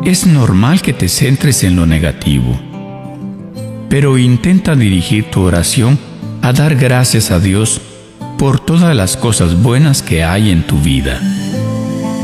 Es normal que te centres en lo negativo, pero intenta dirigir tu oración a dar gracias a Dios por todas las cosas buenas que hay en tu vida.